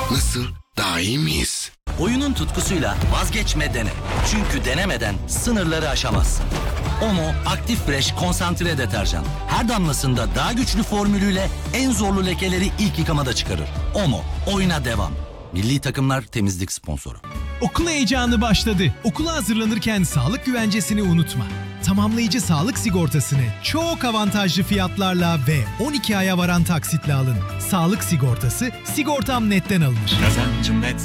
Nasıl? Daha iyi miyiz? Oyunun tutkusuyla vazgeçme dene. Çünkü denemeden sınırları aşamazsın. Omo Aktif Fresh konsantre deterjan. Her damlasında daha güçlü formülüyle en zorlu lekeleri ilk yıkamada çıkarır. Omo, oyuna devam. Milli takımlar temizlik sponsoru. Okul heyecanı başladı. Okula hazırlanırken sağlık güvencesini unutma. Tamamlayıcı sağlık sigortasını çok avantajlı fiyatlarla ve 12 aya varan taksitle alın. Sağlık sigortası Sigortam Net'ten alınır. Kazancım net,